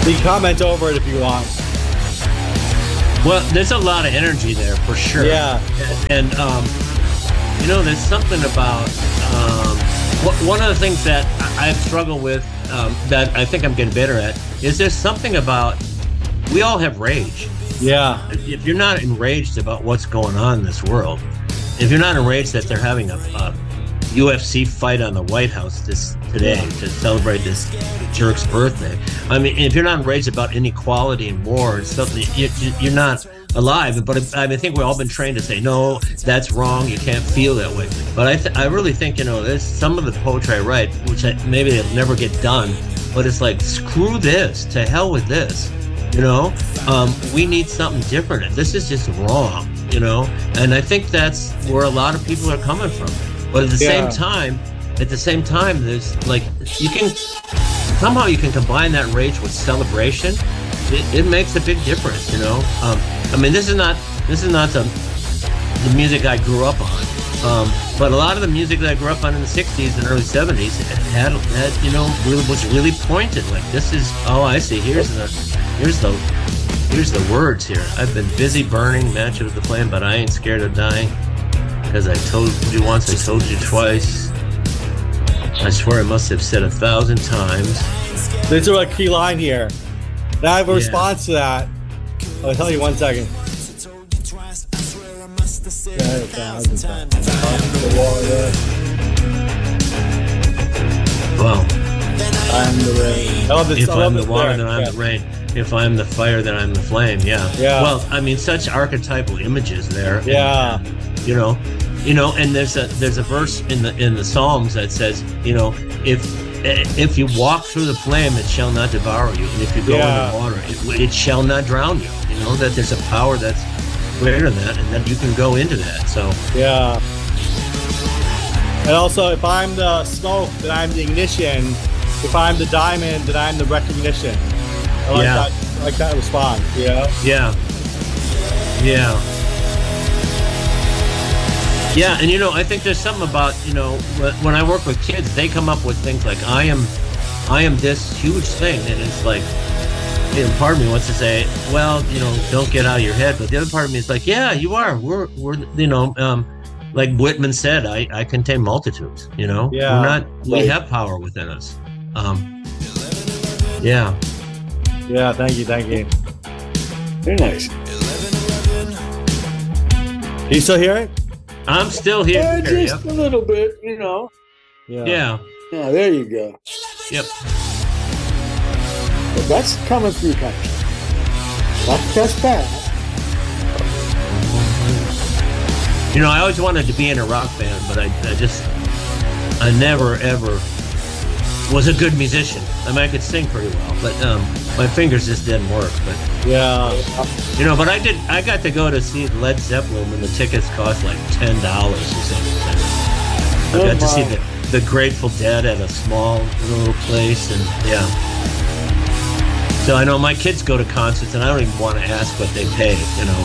You can comment over it if you want. Well, there's a lot of energy there for sure. Yeah. And there's something about one of the things that I've struggled with that I think I'm getting better at is there's something about we all have rage. Yeah. If you're not enraged about what's going on in this world, if you're not enraged that they're having a UFC fight on the White House today to celebrate this jerk's birthday, I mean, if you're not enraged about inequality and war and stuff, you're not alive. But I think we've all been trained to say, no, that's wrong. You can't feel that way. But I really think, there's some of the poetry I write, which maybe it'll never get done, but it's like, screw this, to hell with this. We need something different. This is just wrong, and I think that's where a lot of people are coming from. But at the same time, there's like, you can combine that rage with celebration. It makes a big difference, I mean, this is not the music I grew up on. But a lot of the music that I grew up on in the 60s and early 70s had was really pointed. Like, this is, I see, here's the words here. I've been busy burning, matching with the flame, but I ain't scared of dying. Because I told you once, I told you twice. I swear I must have said 1,000 times. There's a key line here. And I have a response to that. I'll tell you 1 second. Well, I'm the rain. If I'm the water, then I'm the rain. If I'm the fire, then I'm the flame. Yeah. Well, I mean, such archetypal images there. Yeah. And there's a verse in the Psalms that says, if you walk through the flame, it shall not devour you, and if you go in the water, it shall not drown you. That there's a power that's greater than that, and that you can go into that. So yeah. And also, if I'm the smoke, then I'm the ignition. If I'm the diamond, then I'm the recognition. I like that response. Yeah. Yeah, and I think there's something about when I work with kids, they come up with things like I am this huge thing, and it's like, part of me wants to say, well, don't get out of your head, but the other part of me is like, yeah, you are. We're like Whitman said, I contain multitudes. We have power within us. Yeah. Yeah, thank you. Very nice. Can you still hear it? I'm still here. Yeah, just a little bit, Yeah. Yeah, there you go. Yep. But that's coming through country. Not just that. I always wanted to be in a rock band, but I never ever was a good musician. I mean, I could sing pretty well, but my fingers just didn't work. But but I got to go to see Led Zeppelin when the tickets cost like $10 or something. I got to see the Grateful Dead at a small little place, and so I know my kids go to concerts, and I don't even want to ask what they pay,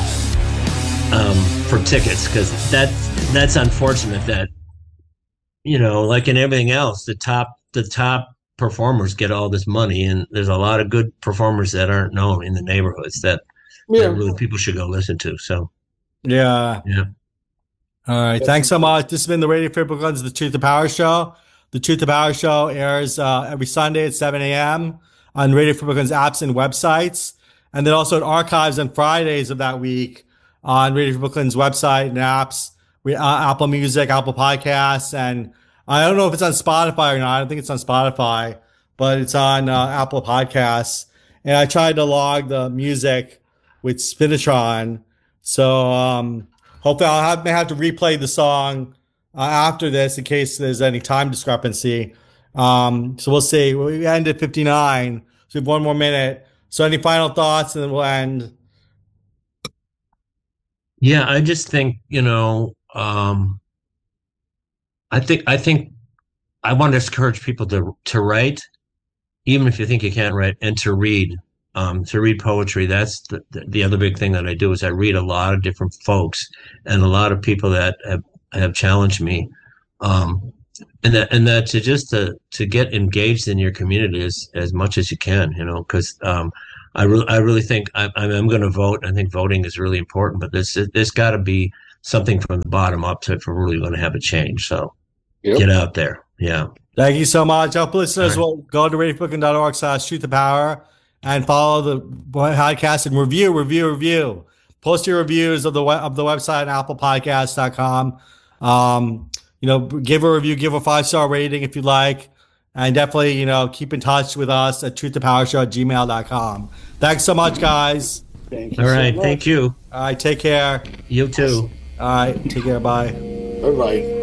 for tickets, because that's unfortunate that like in everything else, the top performers get all this money, and there's a lot of good performers that aren't known in the neighborhoods that really people should go listen to. So yeah. All right, thanks so much. This has been the Radio Free Brooklyn's The Truth to Power Show. The Truth to Power Show airs every Sunday at 7 a.m. on Radio Free Brooklyn's apps and websites, and then also it archives on Fridays of that week on Radio Free Brooklyn's website and apps, Apple Music, Apple Podcasts, and I don't know if it's on Spotify or not. I don't think it's on Spotify, but it's on Apple Podcasts. And I tried to log the music with Spinitron. So hopefully may have to replay the song after this in case there's any time discrepancy. So we'll see. We end at 59. So we have 1 more minute. So any final thoughts, and then we'll end. Yeah, I just think, I think I want to encourage people to write, even if you think you can't write, and to read poetry. That's the other big thing that I do is I read a lot of different folks and a lot of people that have challenged me. and that to get engaged in your community as much as you can, because I really think I'm going to vote. I think voting is really important, but there's got to be something from the bottom up if we're really going to have a change. So get out there. Yeah. Thank you so much. I hope listeners will go to radiofreebrooklyn.org/truth to power and follow the podcast and review. Post your reviews of the website and applepodcast.com. Give a review, give a 5-star rating if you like, and definitely, keep in touch with us at truthtopowershow@gmail.com. Thanks so much, guys. Thank you. All right. So much. Thank you. All right. Take care. You too. All right. Take care. Bye. Bye-bye.